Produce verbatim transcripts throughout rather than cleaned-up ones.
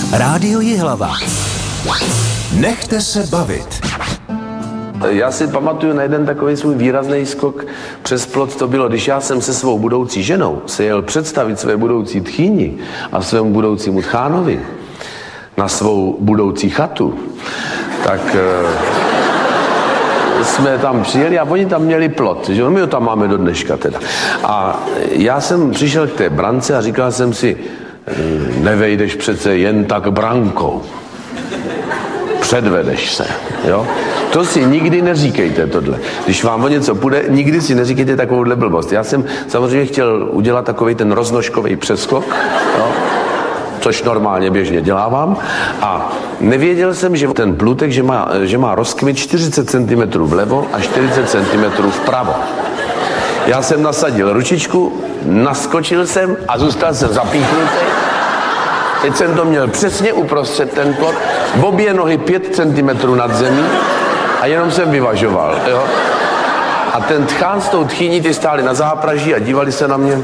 Rádio Jihlava. Nechte se bavit. Já si pamatuju na jeden takový svůj výrazný skok přes plot. To bylo, když já jsem se svou budoucí ženou se jel představit své budoucí tchýni a svému budoucímu tchánovi na svou budoucí chatu, tak e, jsme tam přijeli a oni tam měli plot, že my ho tam máme do dneška teda. A já jsem přišel k té brance a říkal jsem si, nevejdeš přece jen tak brankou. Předvedeš se, jo? To si nikdy neříkejte tohle. Když vám o něco půjde, nikdy si neříkejte takovouhle blbost. Já jsem samozřejmě chtěl udělat takový ten roznožkový přeskok, jo? Což normálně běžně dělávám. A nevěděl jsem, že ten plutek, že má, že má rozkvět čtyřicet centimetrů vlevo a čtyřicet centimetrů vpravo. Já jsem nasadil ručičku, naskočil jsem a zůstal jsem zapíchnutý. Teď jsem to měl přesně uprostřed ten plot, obě nohy pět centimetrů nad zemí a jenom jsem vyvažoval, jo. A ten tchán s tou tchýní, ty stáli na zápraží a dívali se na mě.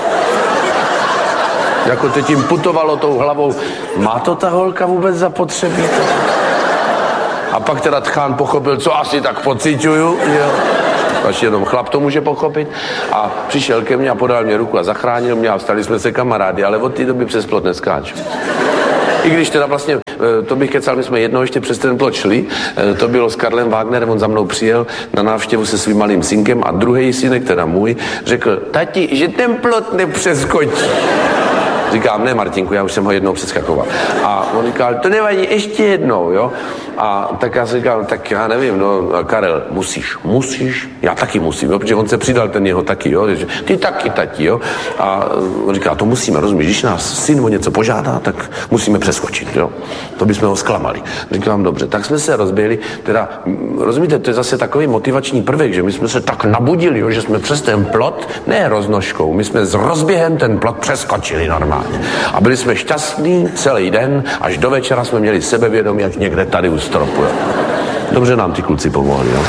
Jako teď jim putovalo tou hlavou, má to ta holka vůbec zapotřebí? A pak teda tchán pochopil, co asi tak pociťuju, jo. Až jenom chlap to může pochopit. A přišel ke mně a podal mě ruku a zachránil mě a stali jsme se kamarády, ale od té doby přes plot neskáču. I když teda vlastně, to bych kecal, my jsme jednou ještě přes ten plot šli, to bylo s Karlem Wagnerem, on za mnou přijel na návštěvu se svým malým synkem a druhý synek, teda můj, řekl, tati, že ten plot nepřeskočí. Říkám, ne, Martinku, já už jsem ho jednou přeskakoval. A on říkal, to nevadí, ještě jednou, jo. A tak já si říkal, tak já nevím, no, Karel, musíš, musíš, já taky musím, jo, protože on se přidal, ten jeho taky, jo, že ty taky, tati, jo. A on říká, to musíme, rozumíš, když nás syn o něco požádá, tak musíme přeskočit, jo. To bychom ho zklamali. Říkám, dobře, tak jsme se rozběhli, teda, rozumíte, to je zase takový motivační prvek, že my jsme se tak nabudili, jo, že jsme přes ten plot, ne roznožkou, my jsme s rozběhem ten plot přeskočili normálně. A byli jsme šťastní celý den, až do večera jsme měli sebevědomí, jak někde tady u stropu. Dobře nám ty kluci pomohli, jo.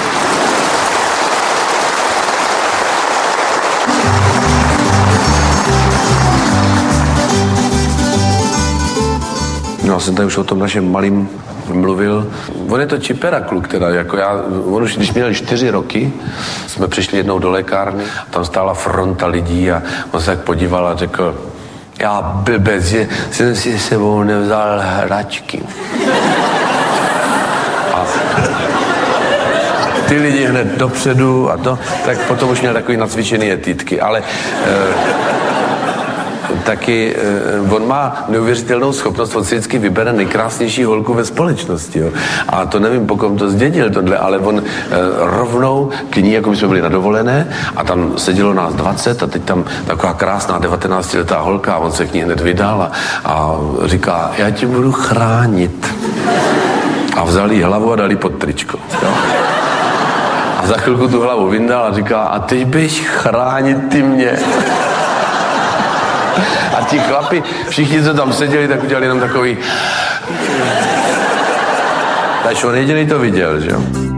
No, já jsem tady už o tom našem malým mluvil. On je to čipera kluk, teda, jako já, on už, když měl čtyři roky, jsme přišli jednou do lékárny, tam stála fronta lidí a on se tak podíval a řekl, já blbec, že jsem si sebou nevzal hračky. A ty lidi hned dopředu a to, tak potom už měl takový nacvičený etítky, ale e, taky e, on má neuvěřitelnou schopnost, on si vždycky vybere nejkrásnější holku ve společnosti, jo. A to nevím, po kom to zdědil tohle, ale on e, rovnou k ní, jako my jsme byli na dovolené a tam sedělo nás dvacet a teď tam taková krásná devatenáctiletá holka a on se k ní hned vydal a, a říká, já tě budu chránit. A vzal jí hlavu a dal jí pod tričko, jo. A za chvilku tu hlavu vyndal a říká, a teď běž chránit ty mě. A ti chlapi, všichni, co tam seděli, tak udělali jenom takový... Takže on jediný to viděl, že jo.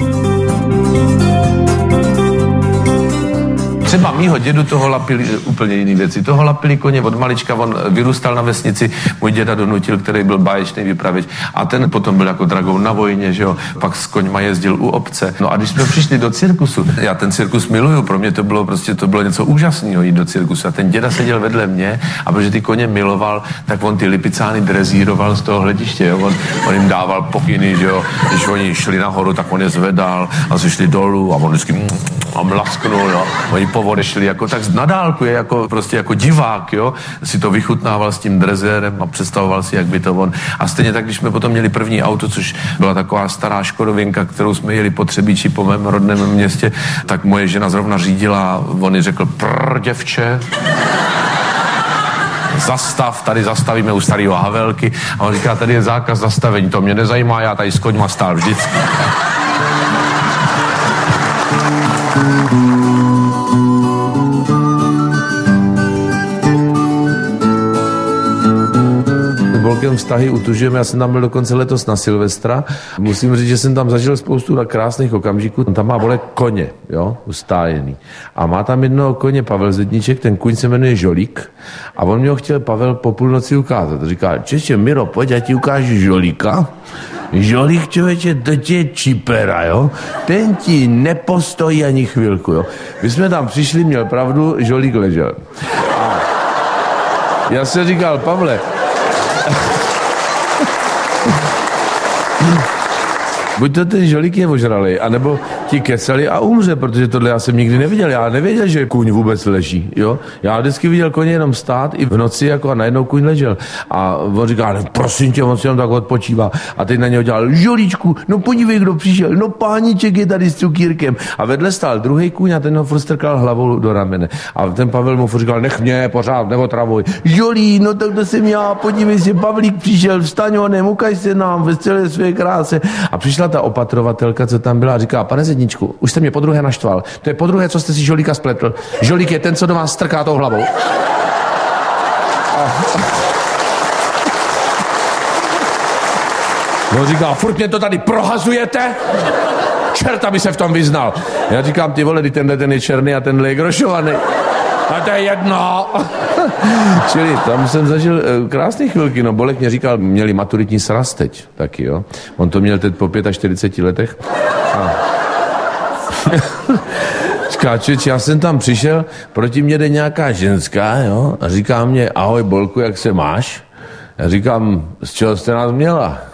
Třeba mýho dědu toho lapili úplně jiný věci. Toho lapili koně od malička, on vyrůstal na vesnici, můj děda donutil, který byl báječný vypravěč a ten potom byl jako dragoun na vojně, že jo, pak s koňma jezdil u obce. No a když jsme přišli do cirkusu, já ten cirkus miluju, pro mě to bylo prostě, to bylo něco úžasného jít do cirkusu a ten děda seděl vedle mě a protože ty koně miloval, tak on ty lipicány drezíroval z toho hlediště, jo, on, on jim dával pokyny, že jo, když oni šli nahoru, tak on je zvedal a se šli dolů a on vždycky a mlasknul, jo, oni odešli jako tak na dálku, je jako prostě jako divák, jo, si to vychutnával s tím drezérem a představoval si, jak by to on. A stejně tak, když jsme potom měli první auto, což byla taková stará škodovinka, kterou jsme jeli po Třebíči, po mém rodném městě, tak moje žena zrovna řídila a on jí řekl, prr, děvče, zastav, tady zastavíme u starého Havelky a on říká, tady je zákaz zastavení, to mě nezajímá, já tady s koňma stál vždycky. Bolkem vztahy utužujeme, já jsem tam byl dokonce letos na Silvestra. Musím říct, že jsem tam zažil spoustu krásných okamžiků. Tam má Bolek koně, jo, ustájený. A má tam jednoho koně Pavel Zedníček, ten kuň se jmenuje Žolík. A on mě ho chtěl Pavel po půlnoci ukázat. Říká, čeště, Miro, pojď, já ti ukážu Žolíka. Žolík, člověče, to je čipera, jo? Ten ti nepostojí ani chvilku, jo? My jsme tam přišli, měl pravdu, Žolík ležel. A já jsem říkal, Pavle, buď to ten Žolík je ožralej, anebo ti kecali a umře, protože tohle já jsem nikdy neviděl. Já nevěděl, že kůň vůbec leží, jo. Já vždycky viděl koně jenom stát i v noci, jako a najednou kůň ležel. A on říká, no, prosím tě, on si jenom tak odpočívá. A teď na něho dělal, Žolíčku, no podívej, kdo přišel, no páníček je tady s cukírkem. A vedle stál druhý kůň a ten ho furt strkal hlavou do ramene. A ten Pavel mu furt říkal, nech mě, pořád, neotravuj. Žolí, no tak to jsem já, podívej si, Pavlík přišel, vstaň honem, ukaž se nám ve celé své kráse. A přišla ta opatrovatelka, co tam byla, a říká, pane Zedníčku, už jste mě podruhé naštval. To je podruhé, co jste si Žolíka spletl. Žolík je ten, co do vás strká tou hlavou. No říká, furt mě to tady prohazujete? Čert, aby se v tom vyznal. Já říkám, ty vole, tenhle ten je černý a tenhle je grošovaný. A to je jedno. Čili tam jsem zažil krásné chvilky. No Bolek mě říkal, měli maturitní sraz teď taky, jo. On to měl teď po čtyřiceti pěti letech. A... Říká, čeč, já jsem tam přišel, proti mě jde nějaká ženská, jo, a říká mě, ahoj Bolku, jak se máš? Já říkám, z čeho jste nás měla?